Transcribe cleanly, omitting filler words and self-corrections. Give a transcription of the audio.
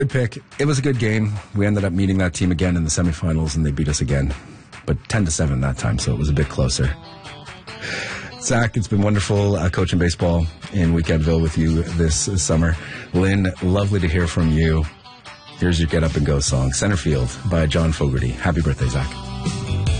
Good pick. It was a good game. We ended up meeting that team again in the semifinals, and they beat us again. But 10-7 that time, so it was a bit closer. Zach, it's been wonderful coaching baseball in Weekendville with you this summer. Lynn, lovely to hear from you. Here's your Get Up and Go song, Center Field by John Fogerty. Happy birthday, Zach.